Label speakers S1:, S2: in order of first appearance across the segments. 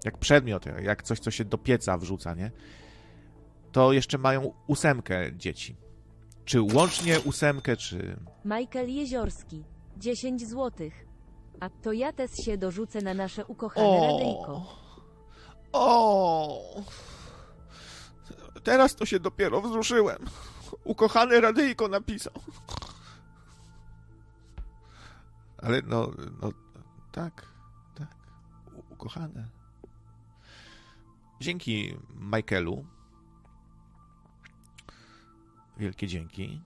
S1: jak przedmiot, jak coś, co się do pieca wrzuca, nie? To jeszcze mają 8 dzieci. Czy łącznie 8, czy...
S2: Michael Jeziorski, 10 złotych. A to ja też się dorzucę na nasze ukochane radyjko.
S1: Teraz to się dopiero wzruszyłem. Ukochane radyjko napisał. Ale no tak, ukochane. Dzięki Michaelu. Wielkie dzięki.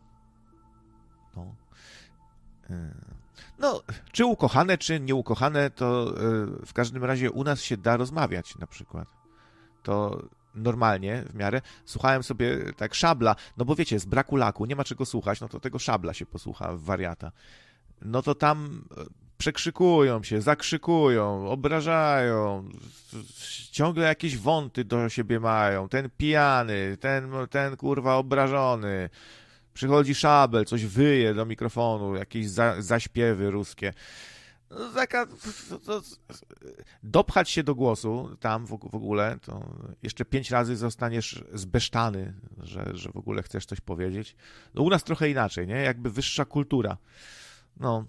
S1: No, czy ukochane, czy nieukochane, to w każdym razie u nas się da rozmawiać na przykład. To normalnie, w miarę. Słuchałem sobie tak Szabla, no bo wiecie, z braku laku, nie ma czego słuchać, no to tego Szabla się posłucha, wariata. No to tam przekrzykują się, zakrzykują, obrażają, ciągle jakieś wąty do siebie mają, ten pijany, ten kurwa obrażony. Przychodzi Szabel, coś wyje do mikrofonu, jakieś zaśpiewy ruskie. No, dopchać się do głosu tam w ogóle, to jeszcze 5 razy zostaniesz zbesztany, że w ogóle chcesz coś powiedzieć. No u nas trochę inaczej, nie? Jakby wyższa kultura. No.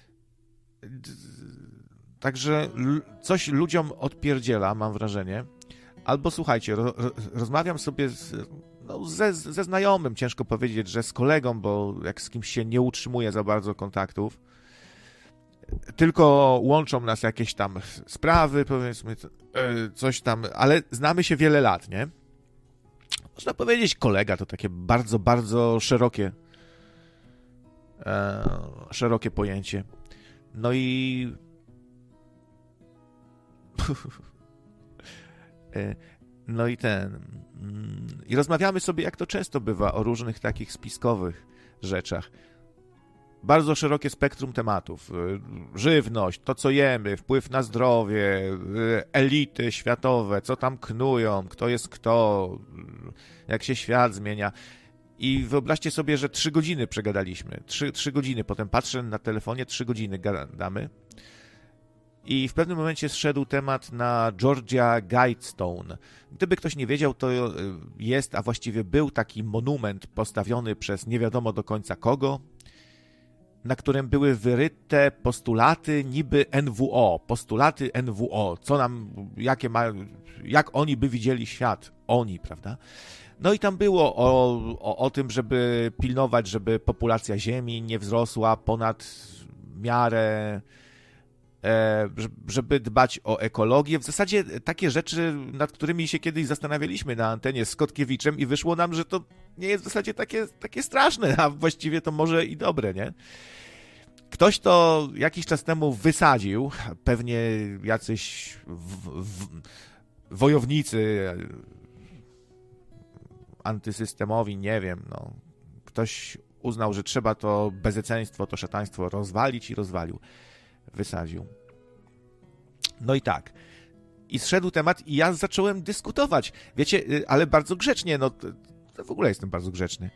S1: Także coś ludziom odpierdziela, mam wrażenie. Albo słuchajcie, rozmawiam sobie ze znajomym, ciężko powiedzieć, że z kolegą, bo jak z kimś się nie utrzymuje za bardzo kontaktów, tylko łączą nas jakieś tam sprawy, powiedzmy, coś tam, ale znamy się wiele lat, nie? Można powiedzieć, kolega to takie bardzo, bardzo szerokie pojęcie. No i i rozmawiamy sobie, jak to często bywa, o różnych takich spiskowych rzeczach. Bardzo szerokie spektrum tematów. Żywność, to co jemy, wpływ na zdrowie, elity światowe, co tam knują, kto jest kto, jak się świat zmienia. I wyobraźcie sobie, że 3 godziny przegadaliśmy. 3 godziny, potem patrzę na telefonie, 3 godziny gadamy. I w pewnym momencie zszedł temat na Georgia Guidestone. Gdyby ktoś nie wiedział, to jest, a właściwie był taki monument postawiony przez nie wiadomo do końca kogo, na którym były wyryte postulaty niby NWO. Postulaty NWO. Co nam, jak oni by widzieli świat. Oni, prawda? No i tam było o tym, żeby pilnować, żeby populacja Ziemi nie wzrosła ponad miarę, żeby dbać o ekologię. W zasadzie takie rzeczy, nad którymi się kiedyś zastanawialiśmy na antenie z Kotkiewiczem i wyszło nam, że to nie jest w zasadzie takie straszne, a właściwie to może i dobre, nie? Ktoś to jakiś czas temu wysadził, pewnie jacyś wojownicy antysystemowi, nie wiem, no. Ktoś uznał, że trzeba to bezeceństwo, to szataństwo rozwalić i rozwalił. Wysadził. No i tak. I zszedł temat i ja zacząłem dyskutować. Wiecie, ale bardzo grzecznie, no to w ogóle jestem bardzo grzeczny.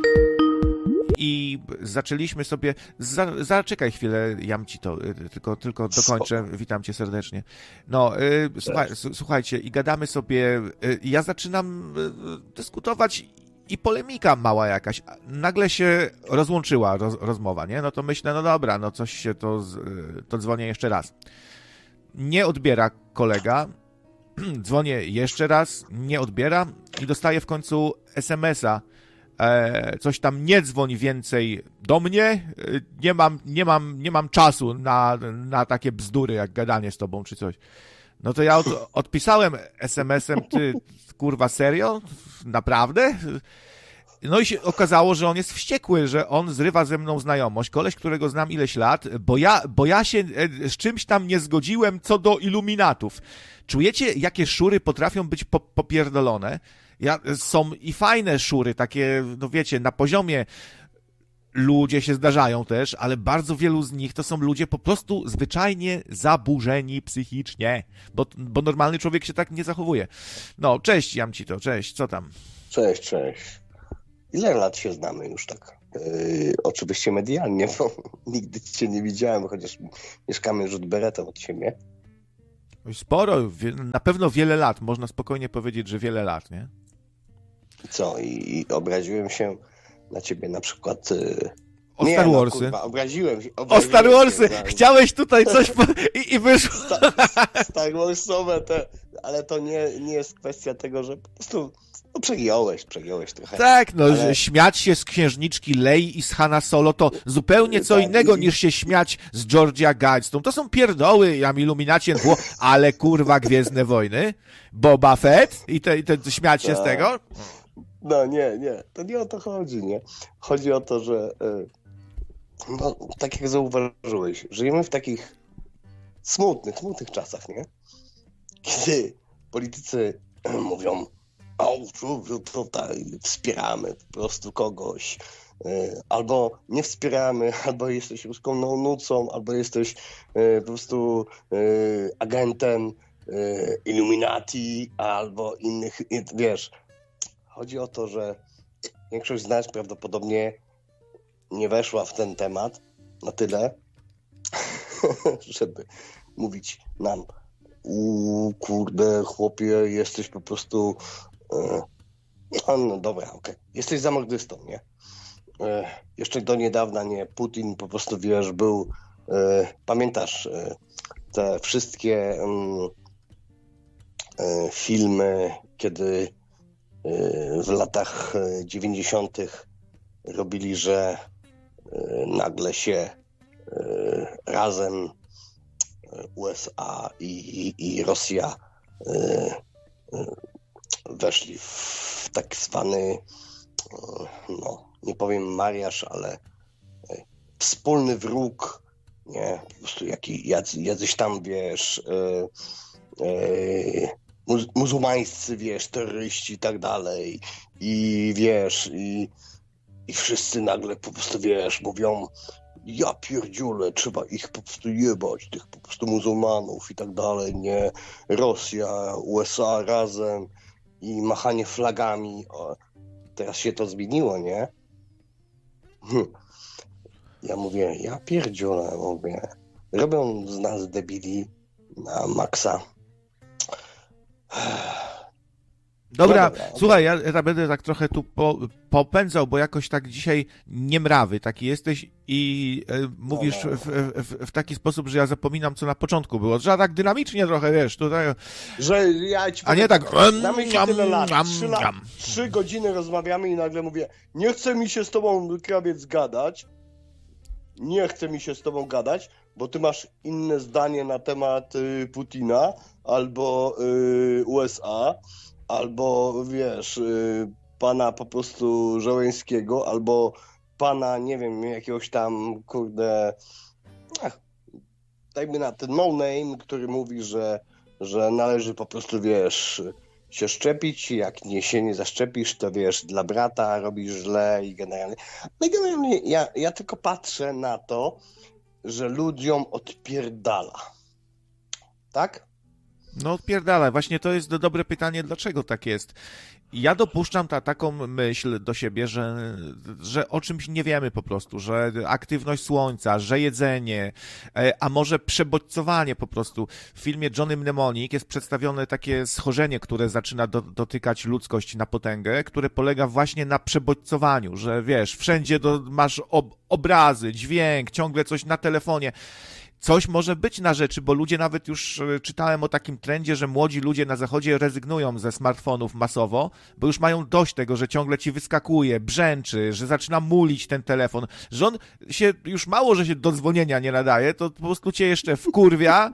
S1: I zaczęliśmy sobie... Zaczekaj chwilę, jam ci to, tylko dokończę. Witam cię serdecznie. No, słuchajcie, i gadamy sobie... Ja zaczynam dyskutować i polemika mała jakaś. Nagle się rozłączyła rozmowa, nie? No to myślę, no dobra, no coś się to dzwonię jeszcze raz. Nie odbiera kolega. Dzwonię jeszcze raz, nie odbiera i dostaję w końcu SMS-a. Coś tam, nie dzwoń więcej do mnie, nie mam czasu na takie bzdury jak gadanie z tobą czy coś. No to ja odpisałem SMS-em, ty kurwa serio? Naprawdę? No i się okazało, że on jest wściekły, że on zrywa ze mną znajomość, koleś, którego znam ileś lat, bo ja się z czymś tam nie zgodziłem co do iluminatów. Czujecie, jakie szury potrafią być popierdolone? Są i fajne szury, takie, no wiecie, na poziomie ludzie się zdarzają też, ale bardzo wielu z nich to są ludzie po prostu zwyczajnie zaburzeni psychicznie, bo normalny człowiek się tak nie zachowuje. No, cześć Jamcito, cześć, co tam?
S3: Cześć. Ile lat się znamy już tak? Oczywiście medialnie, bo nigdy cię nie widziałem, chociaż mieszkamy rzut beretem od siebie.
S1: Sporo, na pewno wiele lat. Można spokojnie powiedzieć, że wiele lat, nie?
S3: Co? I obraziłem się na ciebie na przykład...
S1: O Star Warsy.
S3: Kurwa, obraziłem się.
S1: O Star Warsy! Chciałeś tutaj coś i wyszło.
S3: Star Warsowe ale to nie jest kwestia tego, że po prostu przegiąłeś trochę.
S1: Tak, no, ale... śmiać się z księżniczki Lei i z Hanna Solo to zupełnie co innego niż się śmiać z Georgia Guidestone. To są pierdoły, jam Illuminacie było, ale kurwa Gwiezdne Wojny, Boba Fett i te śmiać się z tego?
S3: No nie, to nie o to chodzi, nie? Chodzi o to, że no, tak jak zauważyłeś, żyjemy w takich smutnych czasach, nie? Kiedy politycy mówią, tutaj wspieramy po prostu kogoś, albo nie wspieramy, albo jesteś ruską naunucą, albo jesteś po prostu agentem Illuminati, albo innych, wiesz. Chodzi o to, że większość z nas prawdopodobnie nie weszła w ten temat na tyle, żeby mówić nam, kurde, chłopie, jesteś po prostu... No dobra, okej. Jesteś zamordystą, nie? Jeszcze do niedawna, nie? Putin po prostu, wiesz, był... Pamiętasz te wszystkie filmy, kiedy w latach 90. robili, że nagle się razem USA i Rosja weszli w tak zwany, no nie powiem mariaż, ale wspólny wróg, nie, po prostu jacyś tam, wiesz, muzułmańscy, wiesz, terroryści i tak dalej i wiesz, i wszyscy nagle po prostu, wiesz, mówią, ja pierdziule, trzeba ich po prostu jebać, tych po prostu muzułmanów i tak dalej, nie? Rosja, USA razem i machanie flagami. Teraz się to zmieniło, nie? Ja mówię, ja pierdziule, mówię. Robią z nas debili na maksa.
S1: Dobra, słuchaj, ja będę tak trochę tu popędzał, bo jakoś tak dzisiaj niemrawy taki jesteś i mówisz w taki sposób, że ja zapominam, co na początku było. Że tak dynamicznie trochę, wiesz, tutaj...
S3: Że ja ci
S1: a nie tak...
S3: Znamy się tyle lat, 3 godziny rozmawiamy i nagle mówię, nie chce mi się z tobą, krawiec, gadać. Nie chce mi się z tobą gadać, bo ty masz inne zdanie na temat Putina albo USA, albo wiesz, pana po prostu Żołańskiego, albo pana, nie wiem, jakiegoś tam, kurde, dajmy na ten no name, który mówi, że należy po prostu, wiesz, się szczepić, jak się nie zaszczepisz, to wiesz, dla brata robisz źle i generalnie. No i generalnie ja tylko patrzę na to, że ludziom odpierdala. Tak?
S1: No odpierdalaj. Właśnie to jest dobre pytanie, dlaczego tak jest. Ja dopuszczam taką myśl do siebie, że o czymś nie wiemy po prostu, że aktywność słońca, że jedzenie, a może przebodźcowanie po prostu. W filmie Johnny Mnemonic jest przedstawione takie schorzenie, które zaczyna dotykać ludzkość na potęgę, które polega właśnie na przebodźcowaniu, że wiesz, wszędzie masz obrazy, dźwięk, ciągle coś na telefonie. Coś może być na rzeczy, bo ludzie nawet już czytałem o takim trendzie, że młodzi ludzie na zachodzie rezygnują ze smartfonów masowo, bo już mają dość tego, że ciągle ci wyskakuje, brzęczy, że zaczyna mulić ten telefon, że on się już mało, że się do dzwonienia nie nadaje, to po prostu cię jeszcze wkurwia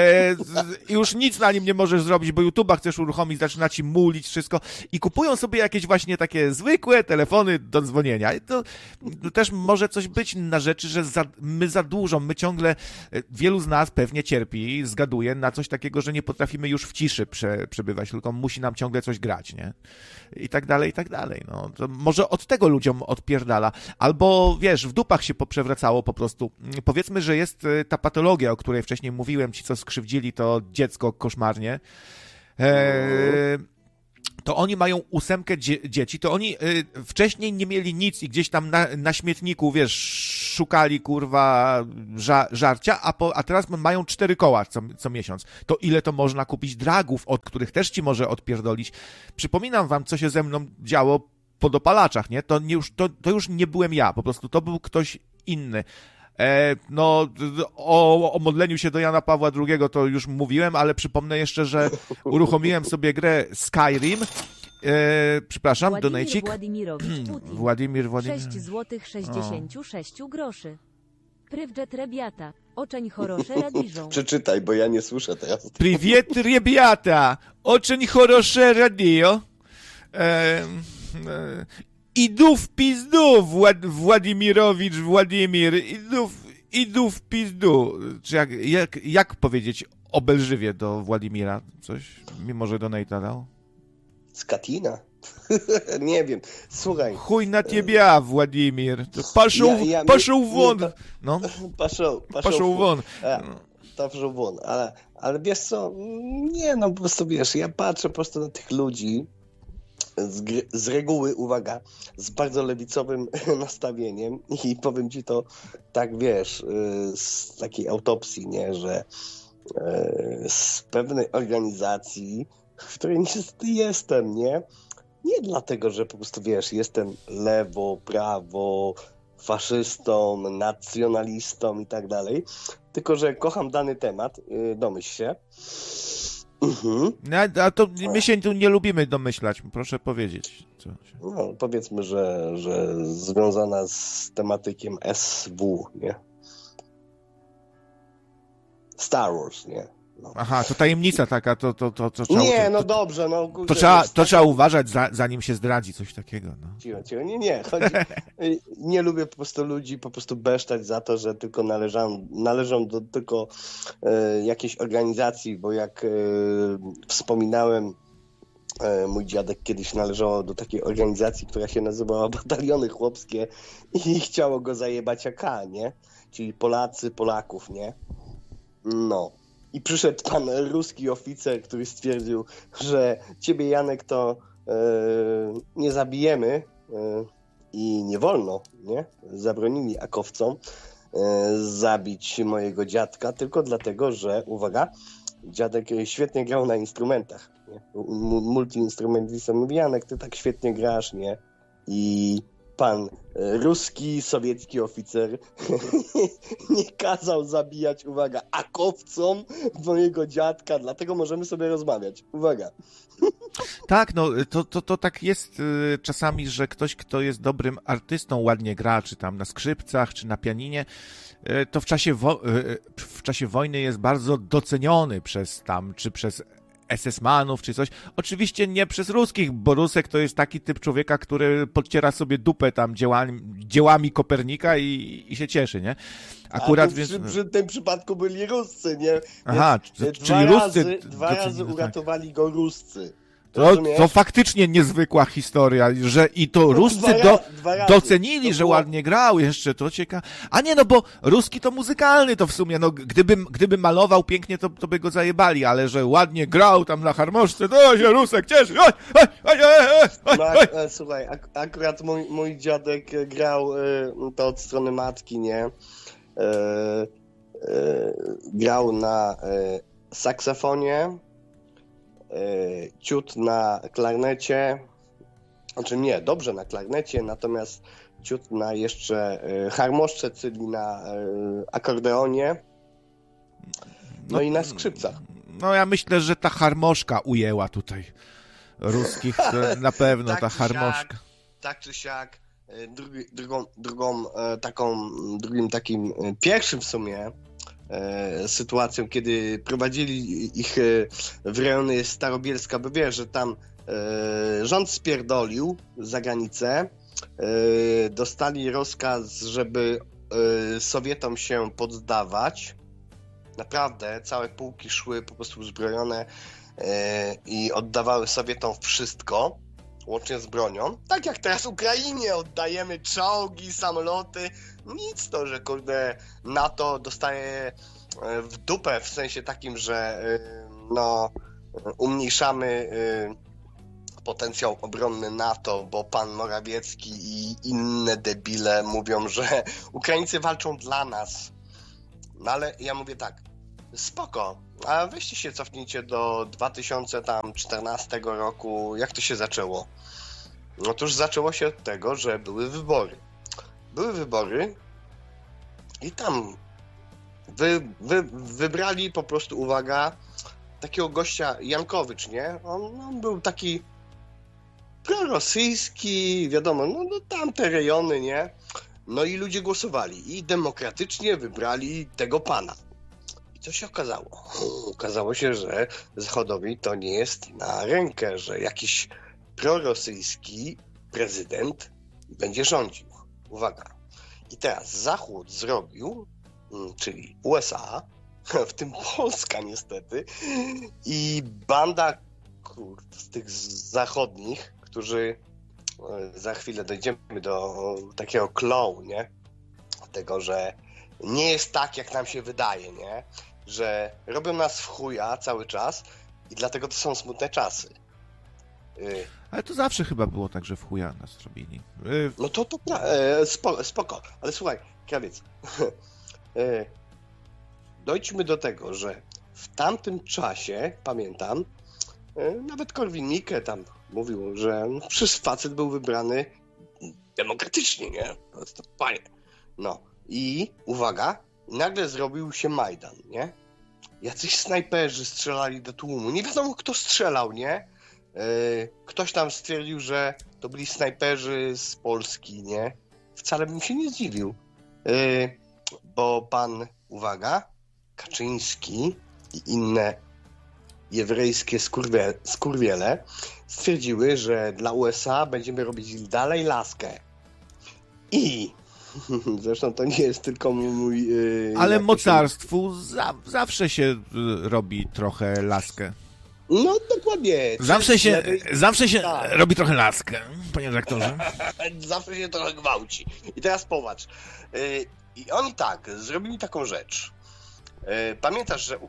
S1: i już nic na nim nie możesz zrobić, bo YouTube'a chcesz uruchomić, zaczyna ci mulić wszystko i kupują sobie jakieś właśnie takie zwykłe telefony do dzwonienia. I to też może coś być na rzeczy, że my za dużo, my ciągle... Wielu z nas pewnie cierpi, zgaduje na coś takiego, że nie potrafimy już w ciszy przebywać, tylko musi nam ciągle coś grać, nie? I tak dalej, i tak dalej. No, to może od tego ludziom odpierdala. Albo, wiesz, w dupach się poprzewracało po prostu. Powiedzmy, że jest ta patologia, o której wcześniej mówiłem, ci, co skrzywdzili to dziecko koszmarnie. to oni mają 8 dzieci, to oni wcześniej nie mieli nic i gdzieś tam na śmietniku, wiesz, szukali, kurwa, żarcia, a teraz mają 4 koła co miesiąc. To ile to można kupić dragów, od których też ci może odpierdolić? Przypominam wam, co się ze mną działo po dopalaczach, nie? To już nie byłem ja, po prostu to był ktoś inny. No, o modleniu się do Jana Pawła II to już mówiłem, ale przypomnę jeszcze, że uruchomiłem sobie grę Skyrim. Przepraszam, donajcik.
S2: Władimir 6 zł 66 groszy. Prywjet rebiata. Oczeń chorosze radiżą.
S3: Przeczytaj, bo ja nie słyszę teraz.
S1: Привет, ребята! Очень хорошее радио. Idu w pizdu, Władimir, idu w pizdu. Czy jak powiedzieć obelżywie do Władimira? Coś mi może donata dał?
S3: Skatina? Nie wiem. Słuchaj.
S1: Chuj na ciebie, Władimir. Paszą won. No. Paszą won.
S3: Paszą won. Ale wiesz co? Nie, no po prostu wiesz, ja patrzę po prostu na tych ludzi, z reguły, uwaga, z bardzo lewicowym nastawieniem i powiem ci to tak, wiesz, z takiej autopsji, nie, że z pewnej organizacji, w której niestety jestem, nie dlatego, że po prostu, wiesz, jestem lewo, prawo, faszystą, nacjonalistą i tak dalej, tylko, że kocham dany temat, domyśl się.
S1: A to my się tu nie lubimy domyślać, proszę powiedzieć.
S3: No, powiedzmy, że związana z tematykiem SW, nie? Star Wars, nie? No.
S1: Aha, to tajemnica taka, to trzeba...
S3: Nie, no dobrze, no... Kurczę,
S1: to trzeba uważać, zanim się zdradzi coś takiego, no.
S3: Cicho, nie, chodzi... Nie lubię po prostu ludzi po prostu besztać za to, że tylko należą do tylko jakiejś organizacji, bo jak wspominałem, mój dziadek kiedyś należał do takiej organizacji, która się nazywała Bataliony Chłopskie i chciało go zajebać AK, nie? Czyli Polacy, Polaków, nie? No. I przyszedł pan ruski oficer, który stwierdził, że ciebie, Janek, to nie zabijemy i nie wolno, nie? Zabronili akowcom zabić mojego dziadka, tylko dlatego, że, uwaga, dziadek świetnie grał na instrumentach, nie? Multiinstrumentista mówi, Janek, ty tak świetnie grasz, nie? I pan ruski, sowiecki oficer nie kazał zabijać, uwaga, akowcom mojego dziadka, dlatego możemy sobie rozmawiać. Uwaga.
S1: Tak, no to tak jest czasami, że ktoś, kto jest dobrym artystą, ładnie gra, czy tam na skrzypcach, czy na pianinie, to w czasie wojny jest bardzo doceniony czy przez SS-manów, czy coś. Oczywiście nie przez ruskich, bo Rusek to jest taki typ człowieka, który podciera sobie dupę tam dziełami Kopernika i się cieszy, nie? Akurat
S3: przy tym przypadku byli Ruscy, nie?
S1: Aha, czyli Ruscy...
S3: Dwa razy uratowali go Ruscy.
S1: To faktycznie niezwykła historia, że i to Ruscy docenili, że ładnie grał, jeszcze to ciekawe. A nie, no bo Ruski to muzykalny, to w sumie, no gdyby malował pięknie, to by go zajebali, ale że ładnie grał tam na harmoszce, to się Rusek cieszy.
S3: Słuchaj, akurat mój dziadek grał to od strony matki, nie? Grał na saksofonie, ciut na klarnecie, znaczy nie, dobrze na klarnecie, natomiast ciut na jeszcze harmoszce, czyli na akordeonie, no i na skrzypcach.
S1: No ja myślę, że ta harmoszka ujęła tutaj ruskich, na pewno ta harmoszka.
S3: Tak czy siak, drugim takim pierwszym w sumie sytuacją, kiedy prowadzili ich w rejony Starobielska, bo wiesz, że tam rząd spierdolił za granicę, dostali rozkaz, żeby Sowietom się poddawać. Naprawdę, całe pułki szły po prostu uzbrojone i oddawały Sowietom wszystko, łącznie z bronią. Tak jak teraz Ukrainie oddajemy czołgi, samoloty. Nic to, że kurde NATO dostaje w dupę w sensie takim, że umniejszamy potencjał obronny NATO, bo pan Morawiecki i inne debile mówią, że Ukraińcy walczą dla nas. No ale ja mówię tak, spoko, a weźcie się cofnijcie do 2014 roku, jak to się zaczęło? Otóż zaczęło się od tego, że były wybory. Były wybory i tam wybrali po prostu, uwaga, takiego gościa Jankowicz, nie? On był taki prorosyjski, wiadomo, no tamte rejony, nie? No i ludzie głosowali i demokratycznie wybrali tego pana. I co się okazało? Okazało się, że Zachodowi to nie jest na rękę, że jakiś prorosyjski prezydent będzie rządził. Uwaga. I teraz Zachód zrobił, czyli USA, w tym Polska niestety, i banda z tych zachodnich, którzy za chwilę dojdziemy do takiego clown, nie? Tego, że nie jest tak, jak nam się wydaje, nie? Że robią nas w chuja cały czas i dlatego to są smutne czasy.
S1: Ale to zawsze chyba było tak, że w chuja nas robili.
S3: No to spoko. Ale słuchaj, Krawiec, dojdźmy do tego, że w tamtym czasie, pamiętam, nawet Korwin-Mikke tam mówił, że przecież facet był wybrany demokratycznie, nie? To panie. No i uwaga, nagle zrobił się Majdan, nie? Jacyś snajperzy strzelali do tłumu. Nie wiadomo, kto strzelał, nie? Ktoś tam stwierdził, że to byli snajperzy z Polski, nie? Wcale bym się nie zdziwił. Bo pan, uwaga, Kaczyński i inne jewrejskie skurwiele stwierdziły, że dla USA będziemy robić dalej laskę. I zresztą to nie jest tylko mój...
S1: Ale mocarstwu zawsze się robi trochę laskę.
S3: No dokładnie.
S1: Zawsze się
S3: tak.
S1: robi trochę laskę, panie redaktorze.
S3: Zawsze się trochę gwałci. I teraz popatrz. I oni tak, zrobili taką rzecz. Pamiętasz, że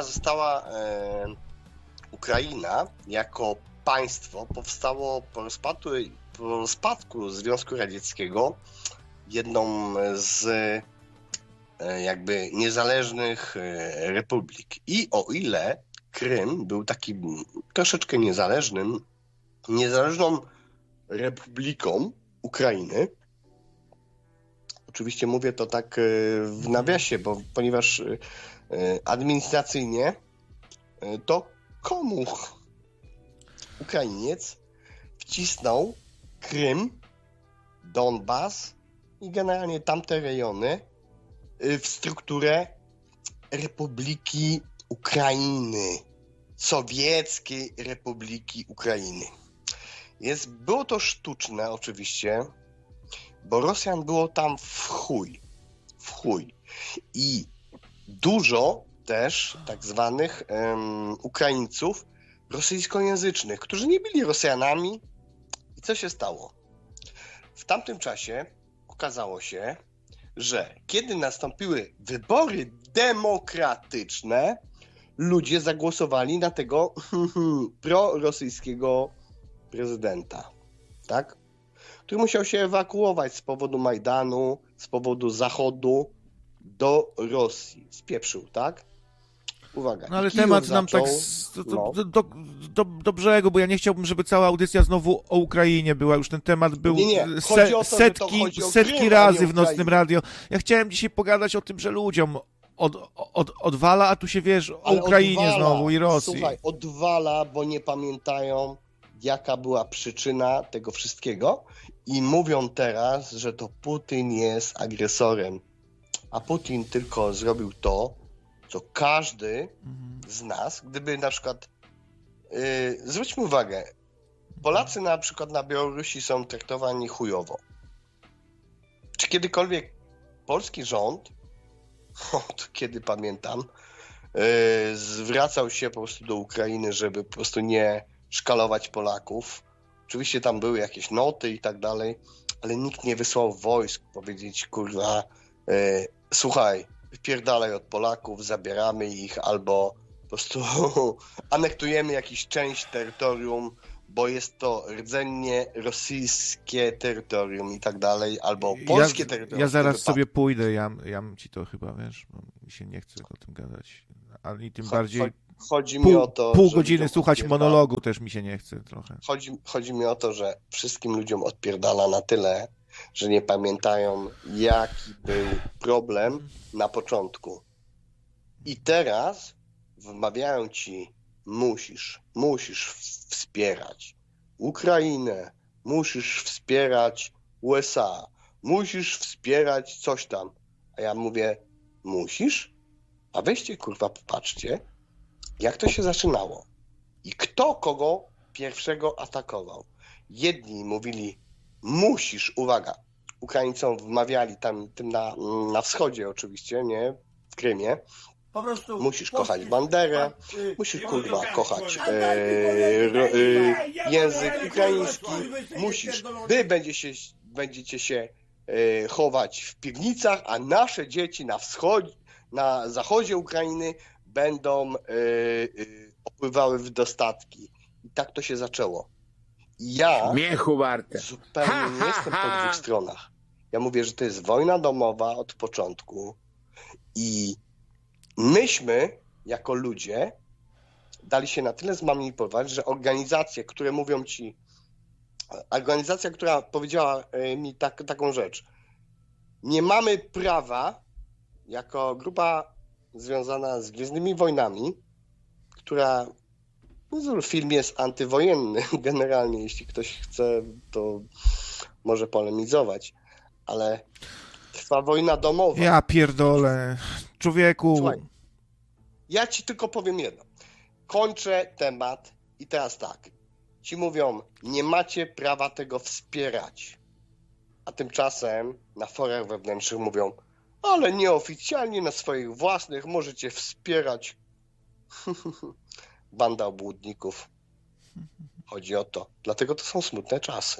S3: Ukraina jako państwo powstało po rozpadku Związku Radzieckiego, jedną z jakby niezależnych republik. I o ile Krym był takim troszeczkę niezależną republiką Ukrainy, oczywiście mówię to tak w nawiasie, ponieważ administracyjnie to komuch Ukrainiec wcisnął Krym, Donbas i generalnie tamte rejony w strukturę Republiki Ukrainy, Sowieckiej Republiki Ukrainy. Było to sztuczne oczywiście, bo Rosjan było tam w chuj. I dużo też tak zwanych Ukraińców rosyjskojęzycznych, którzy nie byli Rosjanami. I co się stało? W tamtym czasie okazało się, że kiedy nastąpiły wybory demokratyczne, ludzie zagłosowali na tego prorosyjskiego prezydenta, tak? Który musiał się ewakuować z powodu Majdanu, z powodu Zachodu do Rosji. Spieprzył, tak? Uwaga.
S1: No ale temat nam tak do brzegu, bo ja nie chciałbym, żeby cała audycja znowu o Ukrainie była. Już ten temat był setki razy w Nocnym Radio. Ja chciałem dzisiaj pogadać o tym, że ludziom odwala, a tu się wiesz o Ukrainie znowu i Rosji.
S3: Słuchaj, odwala, bo nie pamiętają, jaka była przyczyna tego wszystkiego i mówią teraz, że to Putin jest agresorem. A Putin tylko zrobił to, co każdy z nas, gdyby na przykład zwróćmy uwagę, Polacy na przykład na Białorusi są traktowani chujowo. Czy kiedykolwiek polski rząd, to kiedy pamiętam, zwracał się po prostu do Ukrainy, żeby po prostu nie szkalować Polaków. Oczywiście tam były jakieś noty i tak dalej, ale nikt nie wysłał wojsk powiedzieć, kurwa, słuchaj, wypierdalaj od Polaków, zabieramy ich albo po prostu anektujemy jakąś część terytorium, bo jest to rdzennie rosyjskie terytorium i tak dalej, albo polskie terytorium.
S1: Ja zaraz sobie pójdę, ja ci to chyba, wiesz, bo mi się nie chce o tym gadać. Ale i tym bardziej
S3: chodzi mi o to,
S1: pół godziny słuchać monologu też mi się nie chce trochę.
S3: Chodzi mi o to, że wszystkim ludziom odpierdala na tyle, że nie pamiętają, jaki był problem na początku. I teraz wmawiają ci, musisz wspierać Ukrainę, musisz wspierać USA, musisz wspierać coś tam. A ja mówię, musisz? A weźcie, kurwa, popatrzcie, jak to się zaczynało. I kto kogo pierwszego atakował. Jedni mówili, musisz, uwaga, Ukraińcom wmawiali tym na wschodzie oczywiście, nie, w Krymie,
S4: Po prostu
S3: musisz kochać banderę, musisz, kurwa, kochać język ukraiński, musisz, wy będziecie się chować w piwnicach, a nasze dzieci na zachodzie Ukrainy będą opływały w dostatki. I tak to się zaczęło. I ja zupełnie nie jestem po dwóch stronach. Ja mówię, że to jest wojna domowa od początku i myśmy, jako ludzie, dali się na tyle zmanipulować, że organizacje, które mówią ci, organizacja, która powiedziała mi taką rzecz, nie mamy prawa, jako grupa związana z Gwiezdnymi Wojnami, która film jest antywojenny generalnie, jeśli ktoś chce, to może polemizować, ale trwa wojna domowa.
S1: Ja pierdolę. Człowieku.
S3: Słuchaj, ja ci tylko powiem jedno. Kończę temat i teraz tak. Ci mówią, nie macie prawa tego wspierać. A tymczasem na forach wewnętrznych mówią, ale nieoficjalnie na swoich własnych możecie wspierać. Banda obłudników. Chodzi o to. Dlatego to są smutne czasy.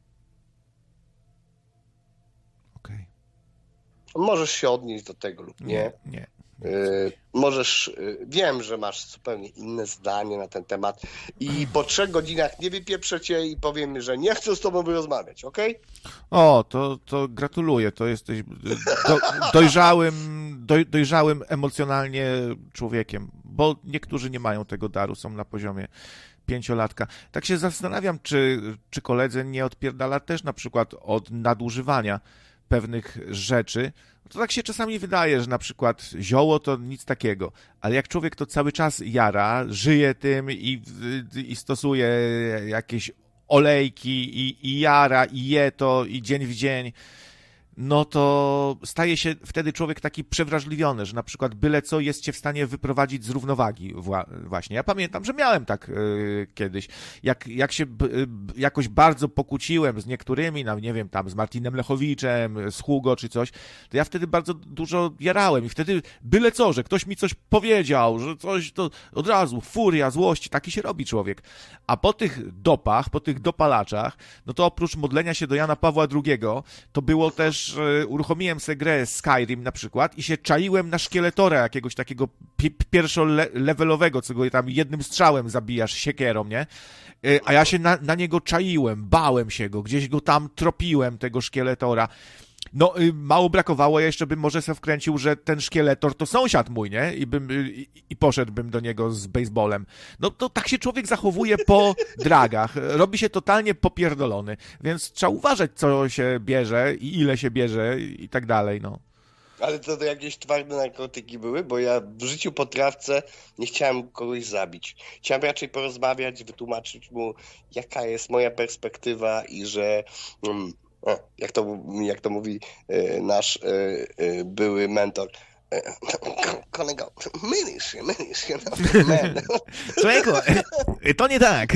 S1: Okej.
S3: Możesz się odnieść do tego lub nie.
S1: Nie.
S3: Możesz, wiem, że masz zupełnie inne zdanie na ten temat i po 3 godzinach nie wypieprzę cię i powiem, że nie chcę z tobą rozmawiać, okej?
S1: O, to gratuluję, to jesteś dojrzałym emocjonalnie człowiekiem, bo niektórzy nie mają tego daru, są na poziomie 5-latka. Tak się zastanawiam, czy koledze nie odpierdala też na przykład od nadużywania pewnych rzeczy. To tak się czasami wydaje, że na przykład zioło to nic takiego, ale jak człowiek to cały czas jara, żyje tym i stosuje jakieś olejki i jara i je to i dzień w dzień, no to staje się wtedy człowiek taki przewrażliwiony, że na przykład byle co jest cię w stanie wyprowadzić z równowagi właśnie. Ja pamiętam, że miałem tak kiedyś. Jak się jakoś bardzo pokłóciłem z niektórymi, no nie wiem, tam z Martinem Lechowiczem, z Hugo czy coś, to ja wtedy bardzo dużo jarałem i wtedy byle co, że ktoś mi coś powiedział, że coś, to od razu furia, złość, taki się robi człowiek. A po tych dopach, po tych dopalaczach, no to oprócz modlenia się do Jana Pawła II, to było też uruchomiłem sobie grę Skyrim na przykład i się czaiłem na szkieletora jakiegoś takiego pierwszolevelowego, co go tam jednym strzałem zabijasz siekierą, nie? A ja się na niego czaiłem, bałem się go, gdzieś go tam tropiłem, tego szkieletora. No, mało brakowało, ja jeszcze bym może se wkręcił, że ten szkieletor to sąsiad mój, nie? I poszedłbym do niego z baseballem. No to tak się człowiek zachowuje po dragach. Robi się totalnie popierdolony. Więc trzeba uważać, co się bierze i ile się bierze i tak dalej, no.
S3: Ale to jakieś twarde narkotyki były? Bo ja w życiu po trawce nie chciałem kogoś zabić. Chciałem raczej porozmawiać, wytłumaczyć mu, jaka jest moja perspektywa i że... Jak to mówi nasz były mentor. Kolego, mylisz się, no,
S1: Człowieku, to nie tak.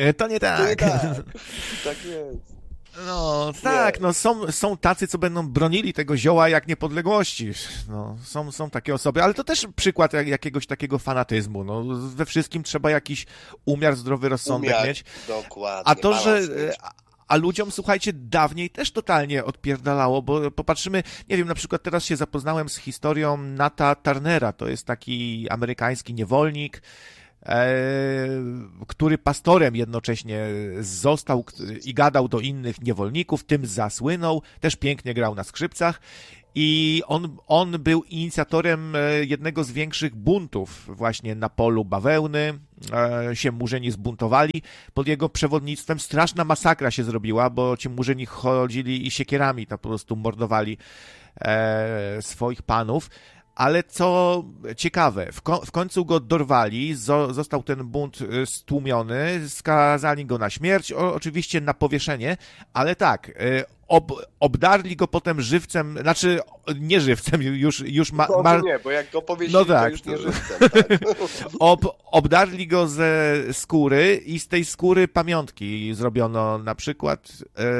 S3: Tak jest.
S1: No tak, no są tacy, co będą bronili tego zioła jak niepodległości. No, są takie osoby, ale to też przykład jakiegoś takiego fanatyzmu. No, we wszystkim trzeba jakiś umiar, zdrowy rozsądek mieć.
S3: Dokładnie.
S1: A to, że... A ludziom, słuchajcie, dawniej też totalnie odpierdalało, bo popatrzymy, nie wiem, na przykład teraz się zapoznałem z historią Nata Turnera, to jest taki amerykański niewolnik, który pastorem jednocześnie został i gadał do innych niewolników, tym zasłynął, też pięknie grał na skrzypcach. I on był inicjatorem jednego z większych buntów właśnie na polu bawełny. Się Murzyni zbuntowali pod jego przewodnictwem. Straszna masakra się zrobiła, bo ci Murzyni chodzili i siekierami tam po prostu mordowali swoich panów. Ale co ciekawe, w końcu go dorwali, został ten bunt stłumiony, skazali go na śmierć, oczywiście na powieszenie, ale tak, obdarli go potem żywcem, znaczy nie żywcem, już
S3: nie, bo jak go powiesili,
S1: no tak,
S3: to już nie żywcem. Tak.
S1: Obdarli go ze skóry i z tej skóry pamiątki zrobiono na przykład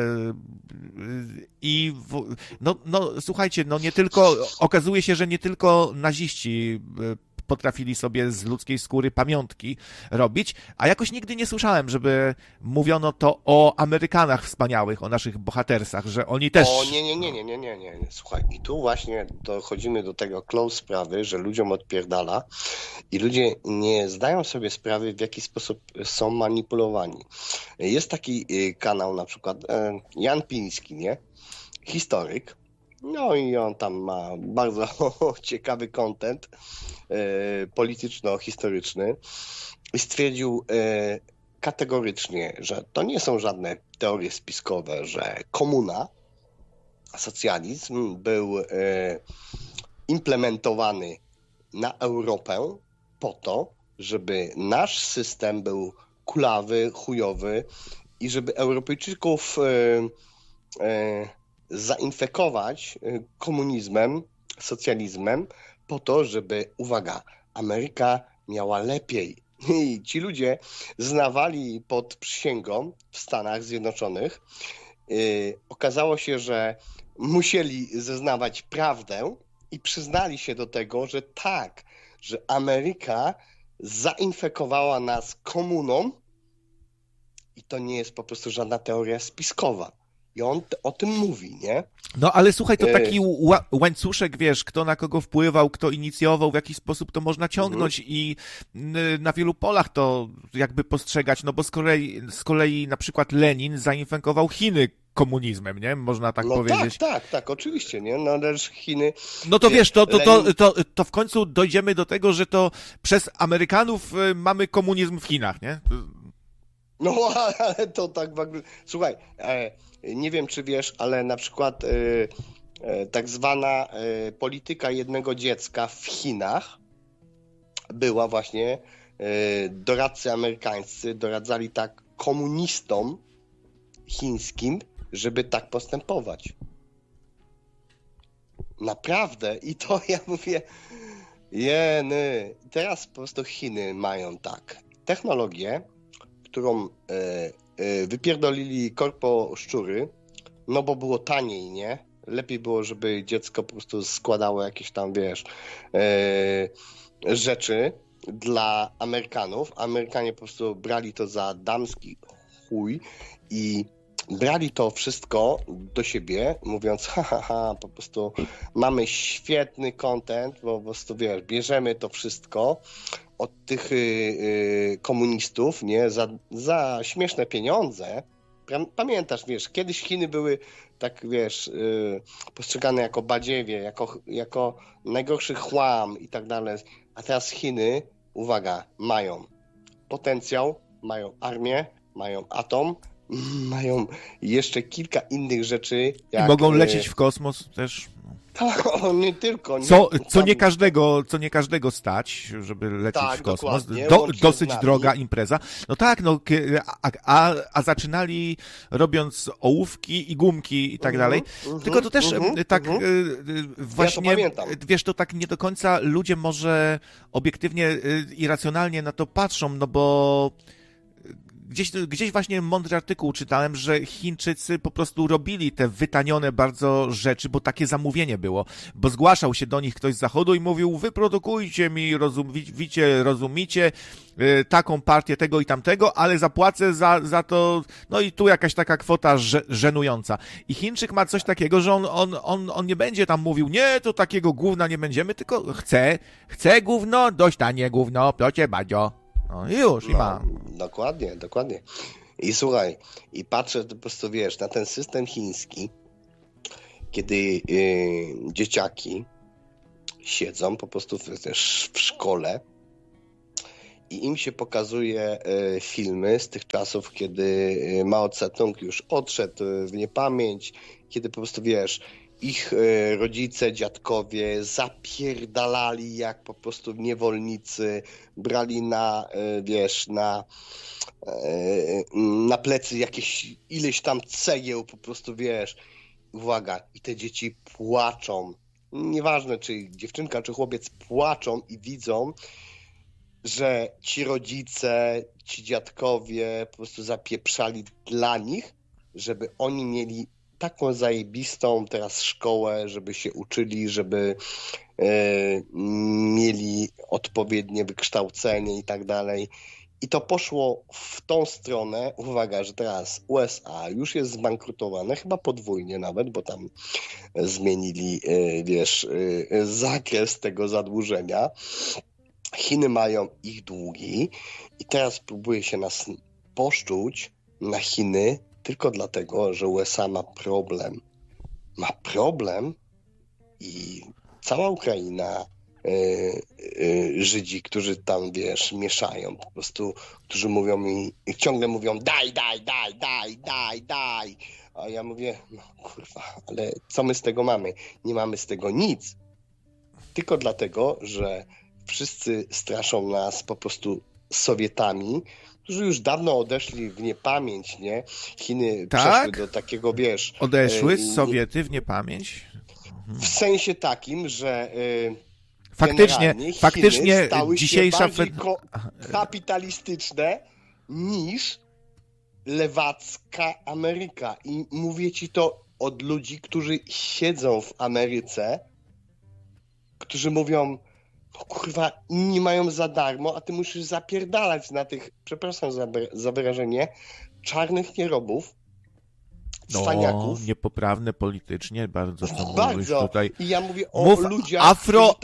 S1: słuchajcie, nie tylko, okazuje się, że nie tylko naziści potrafili sobie z ludzkiej skóry pamiątki robić, a jakoś nigdy nie słyszałem, żeby mówiono to o Amerykanach wspaniałych, o naszych bohatersach, że oni też...
S3: O, nie. Słuchaj, i tu właśnie dochodzimy do tego close sprawy, że ludziom odpierdala i ludzie nie zdają sobie sprawy, w jaki sposób są manipulowani. Jest taki kanał na przykład Jan Piński, nie? Historyk. No i on tam ma bardzo ciekawy content polityczno-historyczny i stwierdził kategorycznie, że to nie są żadne teorie spiskowe, że komuna, socjalizm był implementowany na Europę po to, żeby nasz system był kulawy, chujowy i żeby Europejczyków zainfekować komunizmem, socjalizmem po to, żeby, uwaga, Ameryka miała lepiej. I ci ludzie znawali pod przysięgą w Stanach Zjednoczonych. Okazało się, że musieli zeznawać prawdę i przyznali się do tego, że tak, że Ameryka zainfekowała nas komuną i to nie jest po prostu żadna teoria spiskowa. I on o tym mówi, nie?
S1: No ale słuchaj, to taki łańcuszek, wiesz, kto na kogo wpływał, kto inicjował, w jaki sposób to można ciągnąć i na wielu polach to jakby postrzegać, no bo z kolei na przykład Lenin zainfekował Chiny komunizmem, nie? Można tak powiedzieć.
S3: Tak, oczywiście, nie? No też Chiny...
S1: No to wiesz, to w końcu dojdziemy do tego, że to przez Amerykanów mamy komunizm w Chinach, nie?
S3: No, ale to tak w ogóle... Słuchaj, nie wiem, czy wiesz, ale na przykład tak zwana polityka jednego dziecka w Chinach była właśnie, doradcy amerykańscy doradzali tak komunistom chińskim, żeby tak postępować. Naprawdę. I to ja mówię, teraz po prostu Chiny mają tak technologię, którą wypierdolili korpo szczury, no bo było taniej, nie? Lepiej było, żeby dziecko po prostu składało jakieś tam, wiesz, rzeczy dla Amerykanów. Amerykanie po prostu brali to za damski chuj i brali to wszystko do siebie, mówiąc, po prostu mamy świetny content, bo po prostu, wiesz, bierzemy to wszystko od tych komunistów, nie, za śmieszne pieniądze. Pamiętasz, wiesz, kiedyś Chiny były tak, wiesz, postrzegane jako badziewie, jako najgorszy chłam i tak dalej, a teraz Chiny, uwaga, mają potencjał, mają armię, mają atom, mają jeszcze kilka innych rzeczy.
S1: I mogą lecieć w kosmos też.
S3: Tak, nie tylko.
S1: Co nie każdego stać, żeby lecieć w kosmos. Dosyć droga impreza. No tak, a zaczynali robiąc ołówki i gumki i tak dalej. Tylko to też tak właśnie,
S3: ja to
S1: wiesz, to tak nie do końca ludzie może obiektywnie i racjonalnie na to patrzą, no bo Gdzieś właśnie mądry artykuł czytałem, że Chińczycy po prostu robili te wytanione bardzo rzeczy, bo takie zamówienie było. Bo zgłaszał się do nich ktoś z zachodu i mówił, wyprodukujcie mi, rozumicie, taką partię tego i tamtego, ale zapłacę za to, no i tu jakaś taka kwota żenująca. I Chińczyk ma coś takiego, że on nie będzie tam mówił, nie, to takiego gówna nie będziemy, tylko chce gówno, dość tanie gówno, procie badzio. No i już, i ma.
S3: Dokładnie, dokładnie. I słuchaj, i patrzę po prostu, wiesz, na ten system chiński, kiedy dzieciaki siedzą po prostu też w szkole i im się pokazuje filmy z tych czasów, kiedy Mao Tse-tung już odszedł w niepamięć, kiedy po prostu, wiesz, ich rodzice, dziadkowie zapierdalali jak po prostu niewolnicy, brali na, wiesz, na plecy jakieś ileś tam cegieł, po prostu, wiesz, uwaga, i te dzieci płaczą. Nieważne, czy dziewczynka, czy chłopiec, płaczą i widzą, że ci rodzice, ci dziadkowie po prostu zapieprzali dla nich, żeby oni mieli taką zajebistą teraz szkołę, żeby się uczyli, żeby mieli odpowiednie wykształcenie i tak dalej. I to poszło w tą stronę, uwaga, że teraz USA już jest zbankrutowane, chyba podwójnie nawet, bo tam zmienili, wiesz, zakres tego zadłużenia. Chiny mają ich długi i teraz próbuje się nas poszczuć na Chiny tylko dlatego, że USA ma problem. Ma problem i cała Ukraina, Żydzi, którzy tam, wiesz, mieszają po prostu, którzy mówią mi, ciągle mówią daj. A ja mówię, no kurwa, ale co my z tego mamy? Nie mamy z tego nic. Tylko dlatego, że wszyscy straszą nas po prostu Sowietami, którzy już dawno odeszli w niepamięć, nie? Chiny przeszły do takiego, wiesz...
S1: Odeszły Sowiety w niepamięć?
S3: W sensie takim, że
S1: faktycznie
S3: stały
S1: dzisiejsza...
S3: się bardziej kapitalistyczne niż lewacka Ameryka. I mówię ci to od ludzi, którzy siedzą w Ameryce, którzy mówią, no kurwa, inni mają za darmo, a ty musisz zapierdalać na tych, przepraszam za wyrażenie, czarnych nierobów, cwaniaków.
S1: Niepoprawne politycznie, bardzo to mówisz tutaj.
S3: I ja mówię o ludziach,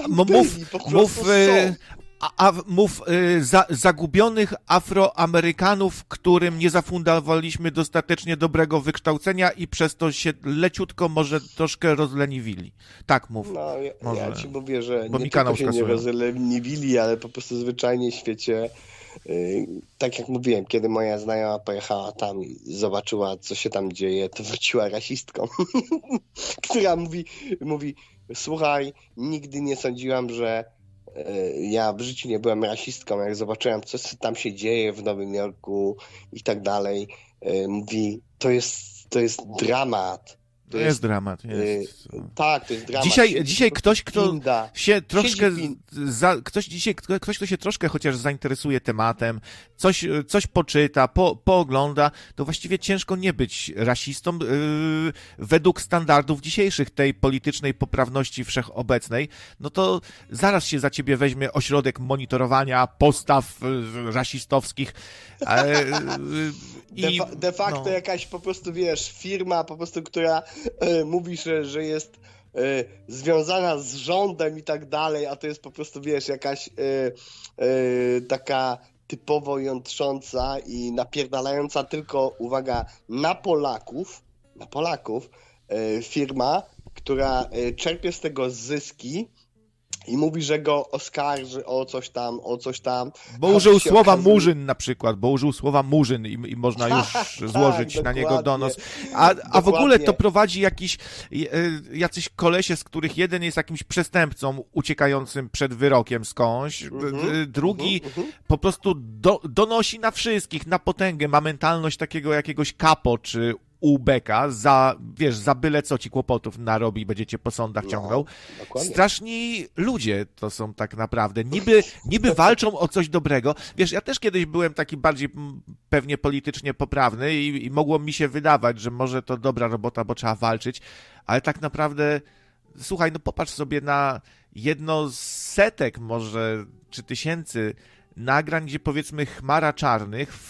S1: mów zagubionych Afroamerykanów, którym nie zafundowaliśmy dostatecznie dobrego wykształcenia i przez to się leciutko może troszkę rozleniwili. Tak mów.
S3: No, ja ci mówię, że nie tylko się nie rozleniwili, ale po prostu zwyczajnie w świecie, tak jak mówiłem, kiedy moja znajoma pojechała tam i zobaczyła, co się tam dzieje, to wróciła rasistką, która mówi, słuchaj, nigdy nie sądziłam, że ja w życiu nie byłem rasistką, jak zobaczyłem, co tam się dzieje w Nowym Jorku i tak dalej, mówi, to jest dramat.
S1: To jest dramat. Jest.
S3: Tak, to jest dramat.
S1: Dzisiaj ktoś, kto się troszkę ktoś, kto się troszkę chociaż zainteresuje tematem, coś poczyta, poogląda, to właściwie ciężko nie być rasistą według standardów dzisiejszych tej politycznej poprawności wszechobecnej. No to zaraz się za ciebie weźmie ośrodek monitorowania postaw rasistowskich.
S3: De facto jakaś po prostu, wiesz, firma po prostu, która mówi, że jest związana z rządem i tak dalej, a to jest po prostu, wiesz, jakaś taka typowo jątrząca i napierdalająca tylko, uwaga, na Polaków firma, która czerpie z tego zyski i mówi, że go oskarży o coś tam.
S1: Bo użył słowa murzyn na przykład, i można już złożyć na niego donos. A w ogóle to prowadzi jacyś kolesie, z których jeden jest jakimś przestępcą uciekającym przed wyrokiem skądś, drugi po prostu donosi na wszystkich, na potęgę, ma mentalność takiego jakiegoś kapo, czy ubeka, za byle co ci kłopotów narobi i będziecie po sądach ciągnął. Straszni ludzie to są tak naprawdę. Niby walczą o coś dobrego. Wiesz, ja też kiedyś byłem taki bardziej pewnie politycznie poprawny i mogło mi się wydawać, że może to dobra robota, bo trzeba walczyć, ale tak naprawdę słuchaj, no popatrz sobie na jedno z setek może, czy tysięcy nagrań, gdzie powiedzmy chmara czarnych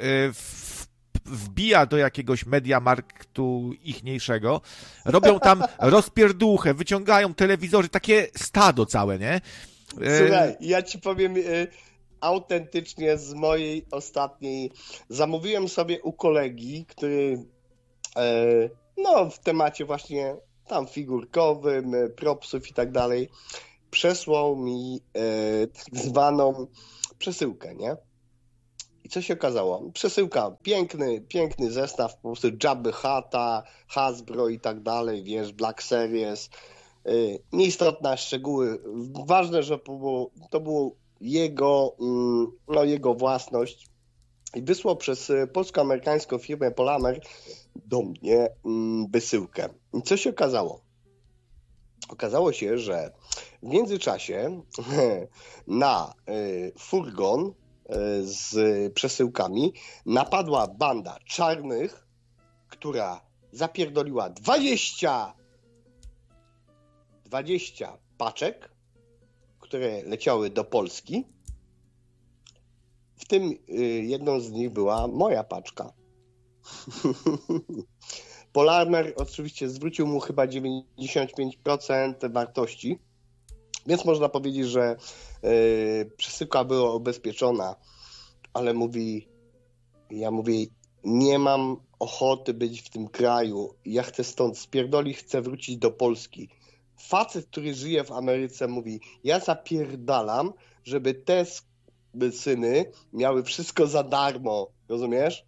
S1: wbija do jakiegoś mediamarktu ichniejszego, robią tam rozpierdółchę, wyciągają telewizory, takie stado całe, nie?
S3: Słuchaj, ja ci powiem, autentycznie z mojej ostatniej. Zamówiłem sobie u kolegi, który no w temacie właśnie tam figurkowym, propsów i tak dalej, przesłał mi tak zwaną przesyłkę, nie? I co się okazało? Przesyłka, piękny zestaw, po prostu Jabby Hutta, Hasbro i tak dalej, wiesz, Black Series, nieistotne szczegóły. Ważne, że to było jego, no, jego własność i wysłał przez polsko-amerykańską firmę Polamer do mnie wysyłkę. I co się okazało? Okazało się, że w międzyczasie na furgon z przesyłkami napadła banda czarnych, która zapierdoliła 20 paczek, które leciały do Polski. W tym jedną z nich była moja paczka. Polarmer oczywiście zwrócił mu chyba 95% wartości, więc można powiedzieć, że przesyłka była ubezpieczona, ale ja mówię, nie mam ochoty być w tym kraju, ja chcę stąd spierdolić, chcę wrócić do Polski. Facet, który żyje w Ameryce, mówi, ja zapierdalam, żeby te syny miały wszystko za darmo, rozumiesz?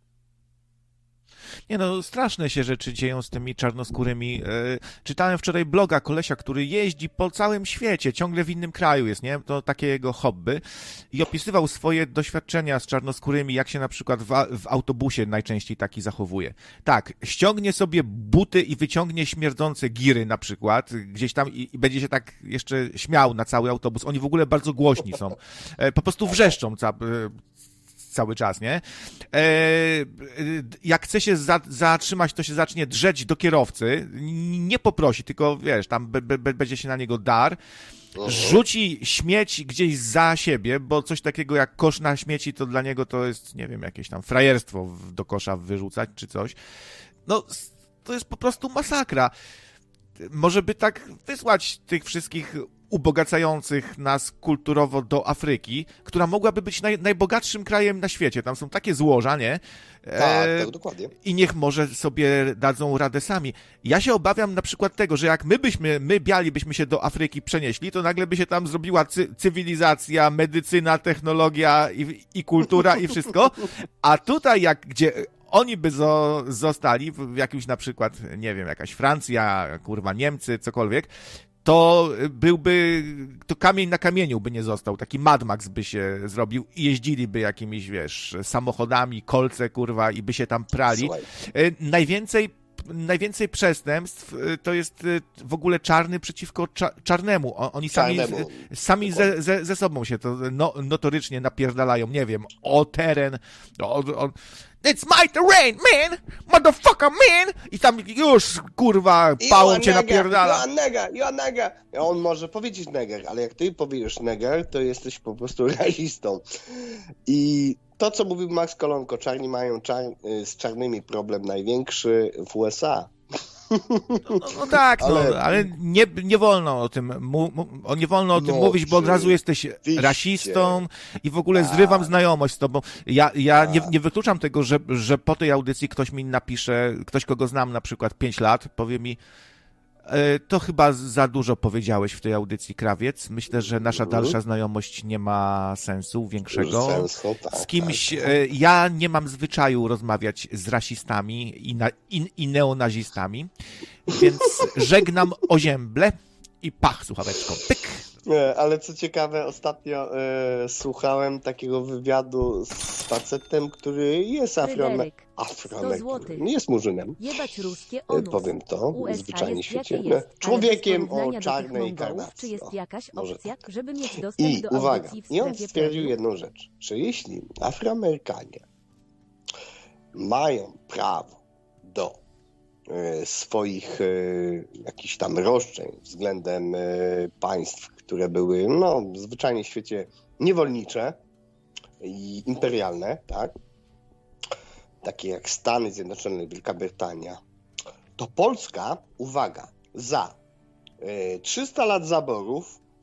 S1: Nie no, straszne się rzeczy dzieją z tymi czarnoskórymi. Czytałem wczoraj bloga kolesia, który jeździ po całym świecie, ciągle w innym kraju jest, nie? To takie jego hobby. I opisywał swoje doświadczenia z czarnoskórymi, jak się na przykład w autobusie najczęściej taki zachowuje. Tak, ściągnie sobie buty i wyciągnie śmierdzące giry na przykład, gdzieś tam i będzie się tak jeszcze śmiał na cały autobus. Oni w ogóle bardzo głośni są. Po prostu wrzeszczą cały czas, nie? Jak chce się zatrzymać, to się zacznie drzeć do kierowcy, nie poprosi, tylko wiesz, tam będzie się na niego dar, rzuci śmieć gdzieś za siebie, bo coś takiego jak kosz na śmieci, to dla niego to jest, nie wiem, jakieś tam frajerstwo do kosza wyrzucać, czy coś. No, to jest po prostu masakra. Może by tak wysłać tych wszystkich ubogacających nas kulturowo do Afryki, która mogłaby być najbogatszym krajem na świecie. Tam są takie złoża, nie?
S3: Tak, dokładnie.
S1: I niech może sobie dadzą radę sami. Ja się obawiam na przykład tego, że jak my biali byśmy się do Afryki przenieśli, to nagle by się tam zrobiła cywilizacja, medycyna, technologia i kultura i wszystko, a tutaj gdzie oni by zostali w jakimś na przykład, nie wiem, jakaś Francja, kurwa Niemcy, cokolwiek, to to kamień na kamieniu by nie został, taki Mad Max by się zrobił i jeździliby jakimiś, wiesz, samochodami, kolce, kurwa, i by się tam prali.
S3: Słuchaj.
S1: Najwięcej przestępstw to jest w ogóle czarny przeciwko czarnemu. Oni sami ze sobą się to notorycznie napierdalają, nie wiem, o teren, It's my terrain, man! Motherfucker, man! I tam już, kurwa, pałą cię napierdala.
S3: You nigger. On może powiedzieć neger, ale jak ty powiesz neger, to jesteś po prostu rasistą. I to, co mówił Max Kolonko, czarni mają z czarnymi problem największy w USA.
S1: No tak, ale nie wolno o tym, nie wolno o tym mówić, bo od razu jesteś rasistą i w ogóle zrywam znajomość z tobą. Ja nie wykluczam tego, że po tej audycji ktoś mi napisze, ktoś kogo znam na przykład 5 lat, powie mi, to chyba za dużo powiedziałeś w tej audycji, Krawiec. Myślę, że nasza dalsza znajomość nie ma sensu większego. Z kimś, ja nie mam zwyczaju rozmawiać z rasistami i neonazistami, więc żegnam ozięble i pach słuchaweczką. Pyk.
S3: Ale co ciekawe, ostatnio słuchałem takiego wywiadu z facetem, który jest Afroamerykaninem, nie jest Murzynem.
S2: Jebać ruskie
S3: powiem to,
S2: USA
S3: zwyczajnie
S2: jest,
S3: świecie.
S2: Jest,
S3: Człowiekiem o czarnej karnacji.
S2: Czy jest jakaś opcja, żeby mieć dostęp do
S3: uwaga,
S2: audycji w
S3: i on
S2: strefie
S3: stwierdził
S2: premium?
S3: jedną rzecz, że jeśli Afroamerykanie mają prawo do swoich jakichś tam roszczeń względem państw, które były, zwyczajnie w świecie niewolnicze i imperialne, tak? Takie jak Stany Zjednoczone, Wielka Brytania, to Polska, uwaga, za 300 lat zaborów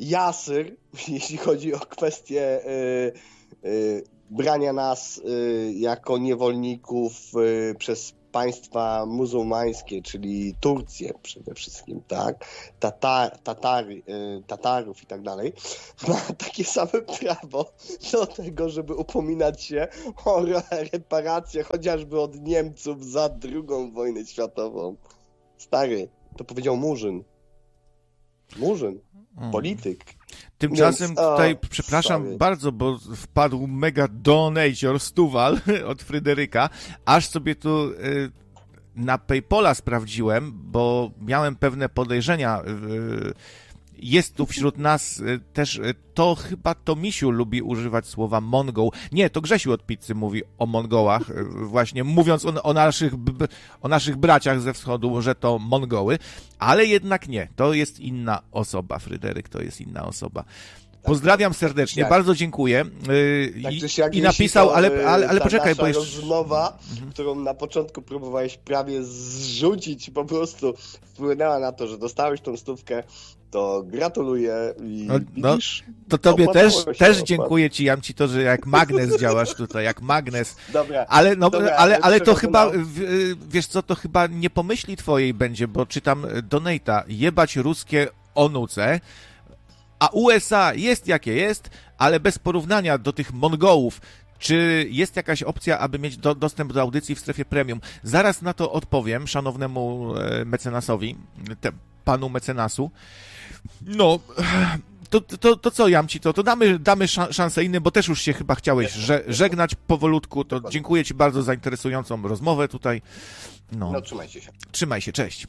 S3: Jasyr, jeśli chodzi o kwestię brania nas jako niewolników przez państwa muzułmańskie, czyli Turcję przede wszystkim, tak? Tatarów i tak dalej, ma takie same prawo do tego, żeby upominać się o reparacje chociażby od Niemców za II wojnę światową. Stary, to powiedział Murzyn. Murzyn, polityk.
S1: Tymczasem
S3: Więc,
S1: tutaj, przepraszam
S3: sorry.
S1: bardzo, bo wpadł mega donator Stuwal od Fryderyka, aż sobie tu na PayPala sprawdziłem, bo miałem pewne podejrzenia. Jest tu wśród nas też, to chyba to Misiu lubi używać słowa Mongol. Nie, to Grzesiu od pizzy mówi o Mongołach, właśnie mówiąc o naszych braciach ze wschodu, że to Mongoły, ale jednak nie, to jest inna osoba, Fryderyk to jest inna osoba. Pozdrawiam serdecznie, bardzo dziękuję. I napisał, ale poczekaj, bo jeszcze...
S3: rozmowa, którą na początku próbowałeś prawie zrzucić, po prostu wpłynęła na to, że dostałeś tą stówkę, to gratuluję i widzisz...
S1: To tobie też dziękuję ci, Jamci, to, że jak magnes działasz tutaj, jak magnes.
S3: Dobra.
S1: Ale to chyba, wiesz co, to chyba nie pomyśli twojej będzie, bo czytam donata, jebać ruskie onuce, a USA jest jakie jest, ale bez porównania do tych Mongołów. Czy jest jakaś opcja, aby mieć dostęp do audycji w strefie premium? Zaraz na to odpowiem szanownemu mecenasowi, panu mecenasu. No, to co, Jamci, to damy szansę innym, bo też już się chyba chciałeś żegnać powolutku. To dziękuję ci bardzo za interesującą rozmowę tutaj.
S3: No, trzymajcie się.
S1: Trzymaj się, cześć.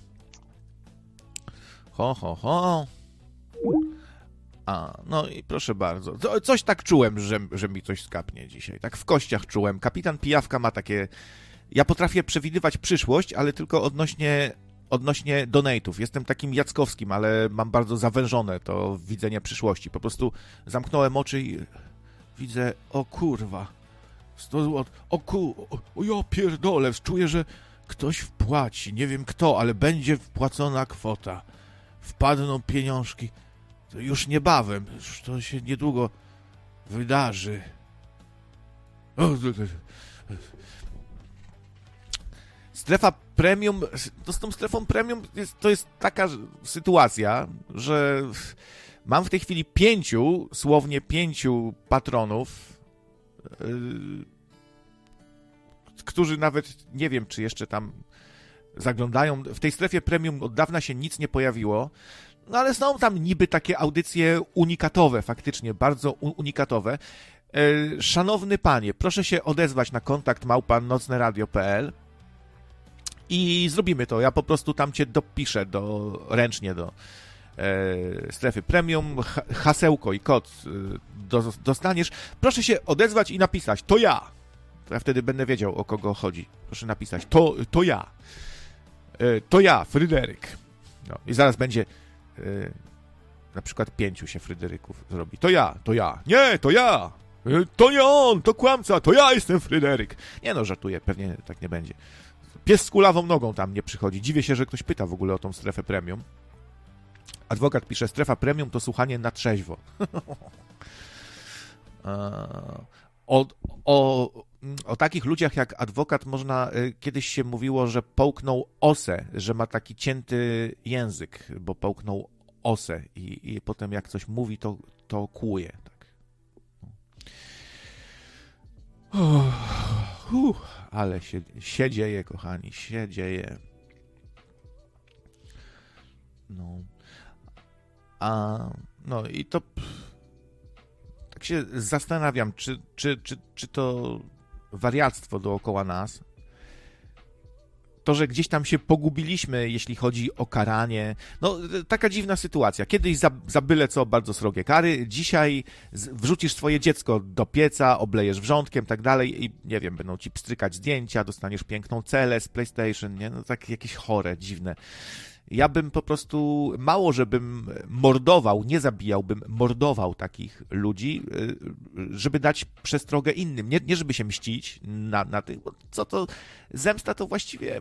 S1: Ho. No i proszę bardzo. Coś tak czułem, że mi coś skapnie dzisiaj. Tak w kościach czułem. Kapitan Pijawka ma takie... Ja potrafię przewidywać przyszłość, ale tylko odnośnie donate'ów. Jestem takim Jackowskim, ale mam bardzo zawężone to widzenie przyszłości. Po prostu zamknąłem oczy i widzę, o kurwa, 100 zł, o ja pierdolę, czuję, że ktoś wpłaci, nie wiem kto, ale będzie wpłacona kwota. Wpadną pieniążki. To już niebawem, już to się niedługo wydarzy. Strefa premium, to z tą strefą premium to jest taka sytuacja, że mam w tej chwili słownie 5 patronów, którzy nawet nie wiem, czy jeszcze tam zaglądają. W tej strefie premium od dawna się nic nie pojawiło, no ale są tam niby takie audycje unikatowe, faktycznie bardzo unikatowe. Szanowny panie, proszę się odezwać na kontakt @nocneradio.pl i zrobimy to. Ja po prostu tam cię dopiszę ręcznie do strefy premium. Hasełko i kod dostaniesz. Proszę się odezwać i napisać, to ja. To ja wtedy będę wiedział, o kogo chodzi. Proszę napisać, to ja. To ja, Fryderyk. No, i zaraz będzie na przykład 5 się Fryderyków zrobi. To ja. Nie, to ja. To nie on, to kłamca, to ja jestem Fryderyk. Nie no, żartuję, pewnie tak nie będzie. Pies z kulawą nogą tam nie przychodzi. Dziwię się, że ktoś pyta w ogóle o tą strefę premium. Adwokat pisze, strefa premium to słuchanie na trzeźwo. O takich ludziach jak adwokat można, kiedyś się mówiło, że połknął osę, że ma taki cięty język, bo połknął osę i potem jak coś mówi, to kłuje. Tak. Ale się dzieje, kochani, się dzieje. No i to tak się zastanawiam, czy to wariactwo dookoła nas, to, że gdzieś tam się pogubiliśmy, jeśli chodzi o karanie. No, taka dziwna sytuacja. Kiedyś za byle co bardzo srogie kary, dzisiaj wrzucisz swoje dziecko do pieca, oblejesz wrzątkiem, tak dalej i nie wiem, będą ci pstrykać zdjęcia, dostaniesz piękną celę z PlayStation, nie? No tak jakieś chore, dziwne. Ja bym po prostu, mało żebym mordował, nie zabijał, bym mordował takich ludzi, żeby dać przestrogę innym. Nie żeby się mścić na tych, bo co to, zemsta to właściwie,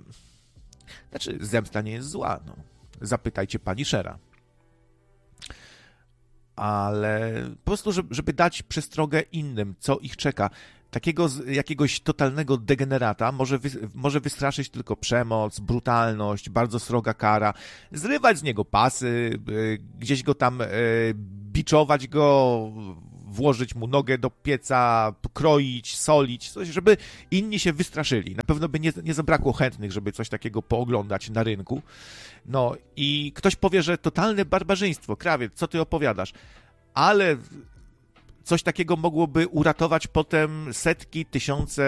S1: zemsta nie jest zła, no. Zapytajcie pani Shera. ale po prostu, żeby dać przestrogę innym, co ich czeka. Takiego jakiegoś totalnego degenerata może wystraszyć tylko przemoc, brutalność, bardzo sroga kara, zrywać z niego pasy, gdzieś go tam biczować go, włożyć mu nogę do pieca, kroić, solić, coś, żeby inni się wystraszyli. Na pewno by nie zabrakło chętnych, żeby coś takiego pooglądać na rynku. No i ktoś powie, że totalne barbarzyństwo, krawiec, co ty opowiadasz? Ale coś takiego mogłoby uratować potem setki, tysiące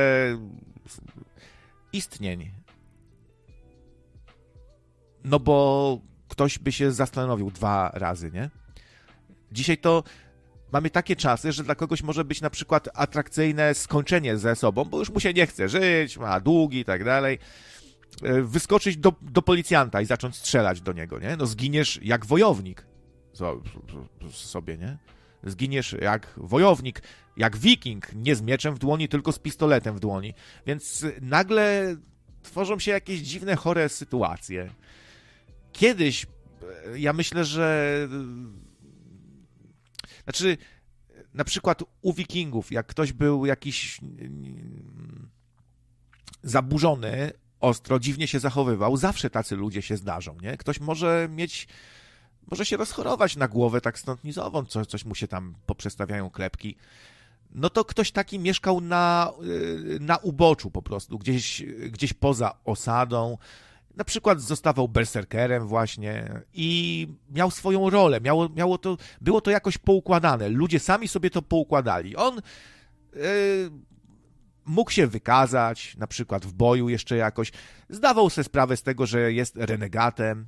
S1: istnień. No bo ktoś by się zastanowił 2 razy, nie? Dzisiaj to mamy takie czasy, że dla kogoś może być na przykład atrakcyjne skończenie ze sobą, bo już mu się nie chce żyć, ma długi i tak dalej. Wyskoczyć do policjanta i zacząć strzelać do niego, nie? No zginiesz jak wojownik sobie, nie? Zginiesz jak wojownik, jak wiking, nie z mieczem w dłoni, tylko z pistoletem w dłoni. Więc nagle tworzą się jakieś dziwne, chore sytuacje. Kiedyś, ja myślę, że... Znaczy, na przykład u wikingów, jak ktoś był jakiś zaburzony, ostro, dziwnie się zachowywał, zawsze tacy ludzie się zdarzą, nie? Ktoś może się rozchorować na głowę tak stąd nizowąd, coś mu się tam poprzestawiają klepki. No to ktoś taki mieszkał na uboczu po prostu, gdzieś poza osadą. Na przykład zostawał berserkerem właśnie i miał swoją rolę. Było to jakoś poukładane. Ludzie sami sobie to poukładali. On mógł się wykazać, na przykład w boju jeszcze jakoś. Zdawał sobie sprawę z tego, że jest renegatem.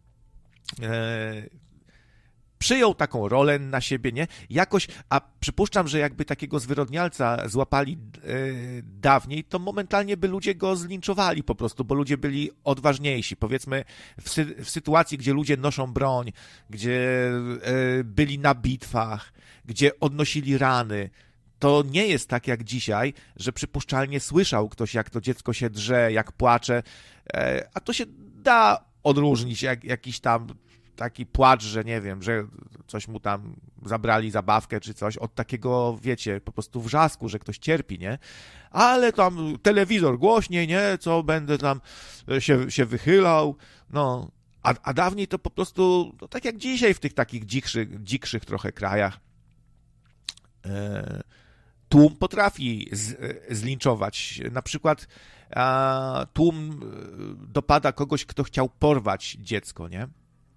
S1: Przyjął taką rolę na siebie, nie? Jakoś, a przypuszczam, że jakby takiego zwyrodnialca złapali dawniej, to momentalnie by ludzie go zlinczowali po prostu, bo ludzie byli odważniejsi. Powiedzmy, w sytuacji, gdzie ludzie noszą broń, gdzie byli na bitwach, gdzie odnosili rany, to nie jest tak jak dzisiaj, że przypuszczalnie słyszał ktoś, jak to dziecko się drze, jak płacze, a to się da odróżnić, jakiś tam taki płacz, że nie wiem, że coś mu tam zabrali zabawkę czy coś, od takiego, wiecie, po prostu wrzasku, że ktoś cierpi, nie? Ale tam telewizor głośniej, nie? Co będę tam się wychylał, no. A dawniej to po prostu, no, tak jak dzisiaj w tych takich dzikszych trochę krajach, tłum potrafi zlinczować. Na przykład tłum dopada kogoś, kto chciał porwać dziecko, nie?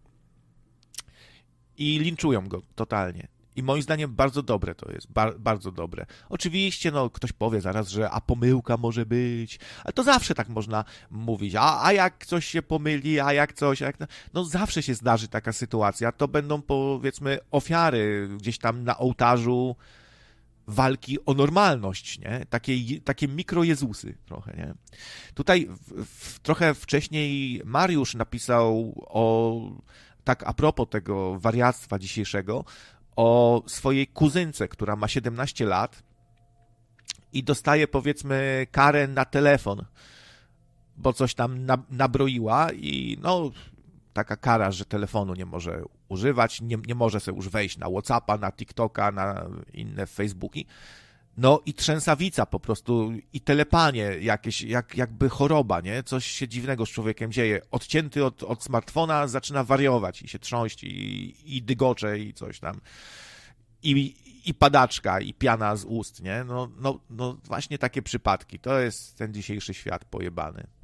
S1: I linczują go totalnie. I moim zdaniem bardzo dobre to jest, bardzo dobre. Oczywiście, no, ktoś powie zaraz, że pomyłka może być, ale to zawsze tak można mówić. A jak coś się pomyli, no zawsze się zdarzy taka sytuacja, to będą, powiedzmy, ofiary gdzieś tam na ołtarzu walki o normalność, nie? Takie mikrojezusy trochę, nie? Tutaj trochę wcześniej Mariusz napisał tak a propos tego wariactwa dzisiejszego, o swojej kuzynce, która ma 17 lat i dostaje, powiedzmy, karę na telefon, bo coś tam nabroiła i no taka kara, że telefonu nie może używać, nie może sobie już wejść na WhatsAppa, na TikToka, na inne Facebooki. No i trzęsawica po prostu i telepanie jakieś, jakby choroba, nie? Coś się dziwnego z człowiekiem dzieje. Odcięty od smartfona zaczyna wariować i się trząść i dygocze i coś tam. I padaczka, i piana z ust, nie? No właśnie takie przypadki. To jest ten dzisiejszy świat pojebany.